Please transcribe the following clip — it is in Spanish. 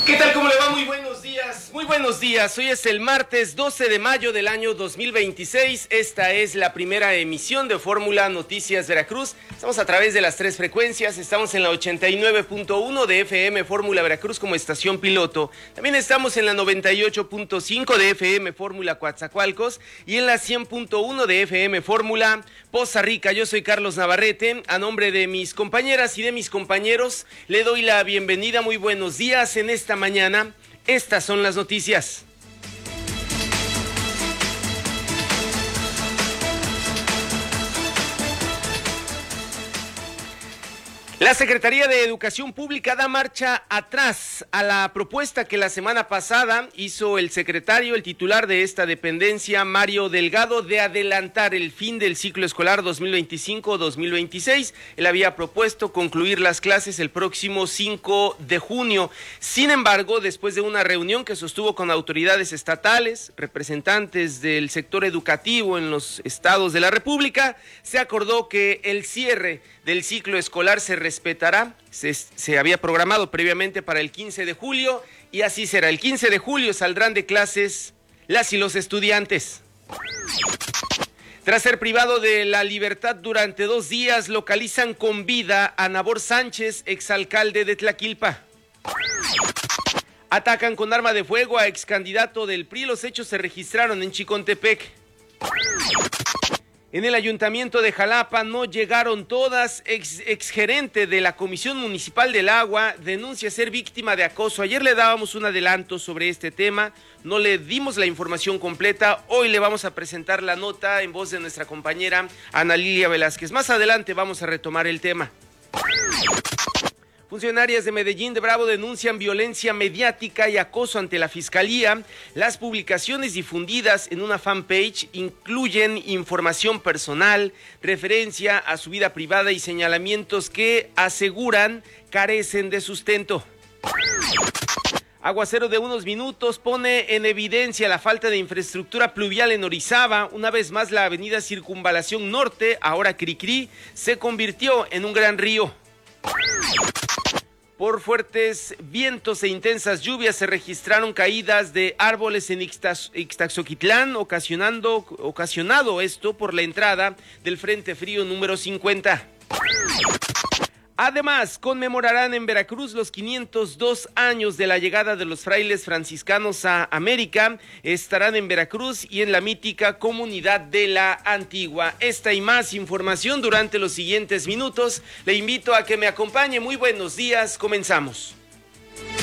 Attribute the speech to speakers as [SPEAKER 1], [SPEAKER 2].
[SPEAKER 1] ¿Qué tal? ¿Cómo le va? Muy buenos días. Muy buenos días. Hoy es el martes 12 de mayo del año 2026. Esta es la primera emisión de Fórmula Noticias Veracruz. Estamos a través de las tres frecuencias. Estamos en la 89.1 de FM Fórmula Veracruz como estación piloto. También estamos en la 98.5 de FM Fórmula Coatzacoalcos y en la 100.1 de FM Fórmula Poza Rica. Yo soy Carlos Navarrete. A nombre de mis compañeras y de mis compañeros, le doy la bienvenida. Muy buenos días en esta mañana. Estas son las noticias. La Secretaría de Educación Pública da marcha atrás a la propuesta que la semana pasada hizo el titular de esta dependencia, Mario Delgado, de adelantar el fin del ciclo escolar 2025-2026. Él había propuesto concluir las clases el próximo 5 de junio. Sin embargo, después de una reunión que sostuvo con autoridades estatales, representantes del sector educativo en los estados de la República, se acordó que el cierre del ciclo escolar se respetará. Se había programado previamente para el 15 de julio y así será. El 15 de julio saldrán de clases las y los estudiantes. Tras ser privado de la libertad durante 2 días, localizan con vida a Nabor Sánchez, exalcalde de Tlaquilpa. Atacan con arma de fuego a excandidato del PRI. Los hechos se registraron en Chicontepec. En el ayuntamiento de Jalapa no llegaron todas. Exgerente de la Comisión Municipal del Agua denuncia ser víctima de acoso. Ayer le dábamos un adelanto sobre este tema, no le dimos la información completa. Hoy le vamos a presentar la nota en voz de nuestra compañera Ana Lilia Velázquez. Más adelante vamos a retomar el tema. Funcionarias de Medellín de Bravo denuncian violencia mediática y acoso ante la Fiscalía. Las publicaciones difundidas en una fanpage incluyen información personal, referencia a su vida privada y señalamientos que aseguran carecen de sustento. Aguacero de unos minutos pone en evidencia la falta de infraestructura pluvial en Orizaba. Una vez más, la avenida Circunvalación Norte, ahora Cricri, se convirtió en un gran río. Por fuertes vientos e intensas lluvias se registraron caídas de árboles en Ixtaxoquitlán, ocasionado esto por la entrada del Frente Frío número 50. Además, conmemorarán en Veracruz los 502 años de la llegada de los frailes franciscanos a América. Estarán en Veracruz y en la mítica comunidad de la Antigua. Esta y más información durante los siguientes minutos. Le invito a que me acompañe. Muy buenos días, comenzamos.